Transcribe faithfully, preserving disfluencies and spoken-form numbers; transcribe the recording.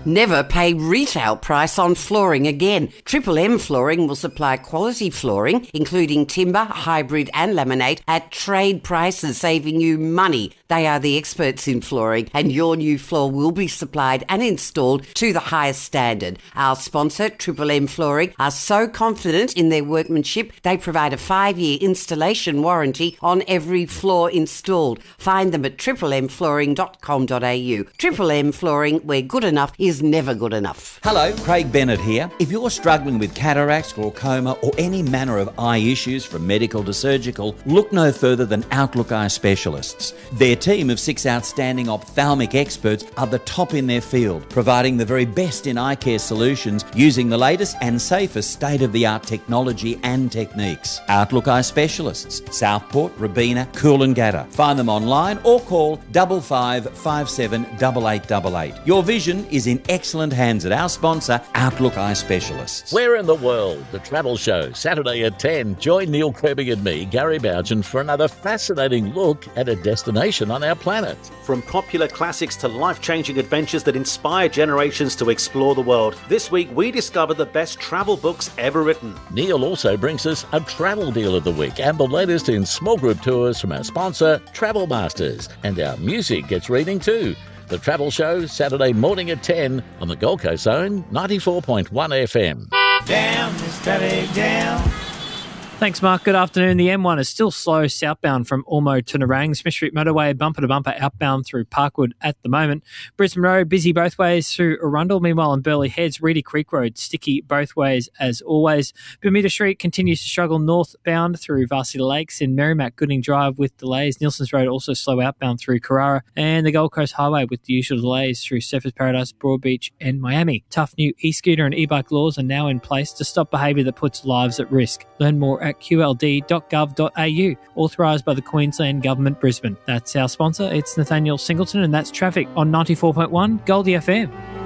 Never pay retail price on flooring again. Triple M Flooring will supply quality flooring, including timber, hybrid and laminate, at trade prices, saving you money. They are the experts in flooring, and your new floor will be supplied and installed to the highest standard. Our sponsor, Triple M Flooring, are so confident in their workmanship, they provide a five-year installation warranty on every floor installed. Find them at triple m flooring dot com dot a u. Triple M Flooring, where good enough is never good enough. Hello, Craig Bennett here. If you're struggling with cataracts, glaucoma or any manner of eye issues from medical to surgical, look no further than Outlook Eye Specialists. Their team of six outstanding ophthalmic experts are the top in their field, providing the very best in eye care solutions using the latest and safest state-of-the-art technology and techniques. Outlook Eye Specialists, Southport, Robina, Coolangatta. Find them online or call five five five seven eight eight eight eight. Your vision is in excellent hands at our sponsor, Outlook Eye Specialists. Where in the world? The Travel Show, Saturday at ten. Join Neil Kirby and me, Gary Bougen, for another fascinating look at a destination on our planet. From popular classics to life-changing adventures that inspire generations to explore the world, this week we discover the best travel books ever written. Neil also brings us a travel deal of the week and the latest in small group tours from our sponsor, Travel Masters. And our music gets reading too. The Travel Show, Saturday morning at ten on the Gold Coast Zone, ninety-four point one F M. Down this traffic jam. Thanks, Mark. Good afternoon. The M one is still slow southbound from Ormo to Nerang. Smith Street Motorway bumper to bumper outbound through Parkwood at the moment. Brisbane Road busy both ways through Arundel. Meanwhile, on Burleigh Heads, Reedy Creek Road sticky both ways as always. Bermuda Street continues to struggle northbound through Varsity Lakes. In Merrimack, Gooding Drive with delays. Nielsen's Road also slow outbound through Carrara. And the Gold Coast Highway with the usual delays through Surfers Paradise, Broadbeach and Miami. Tough new e-scooter and e-bike laws are now in place to stop behaviour that puts lives at risk. Learn more at q l d dot gov dot a u, authorised by the Queensland Government, Brisbane. That's our sponsor. It's Nathaniel Singleton, and that's traffic on ninety-four point one Goldie F M.